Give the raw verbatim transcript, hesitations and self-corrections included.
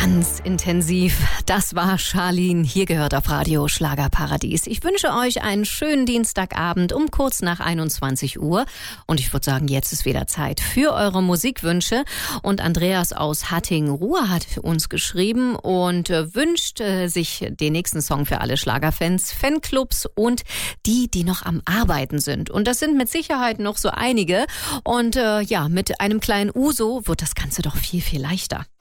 Ganz intensiv. Das war Charlene. Hier gehört auf Radio Schlagerparadies. Ich wünsche euch einen schönen Dienstagabend um kurz nach einundzwanzig Uhr. Und ich würde sagen, jetzt ist wieder Zeit für eure Musikwünsche. Und Andreas aus Hattingen-Ruhr hat uns geschrieben und wünscht äh, sich den nächsten Song für alle Schlagerfans, Fanclubs und die, die noch am Arbeiten sind. Und das sind mit Sicherheit noch so einige. Und äh, ja, mit einem kleinen Uso wird das Ganze doch viel, viel leichter.